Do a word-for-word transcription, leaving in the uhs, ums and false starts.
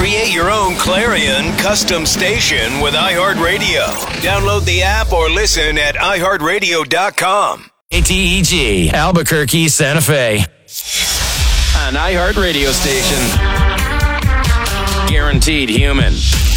Create your own Clarion custom station with iHeartRadio. Download the app or listen at i heart radio dot com. A T E G, Albuquerque, Santa Fe. An iHeart radio station. Guaranteed human.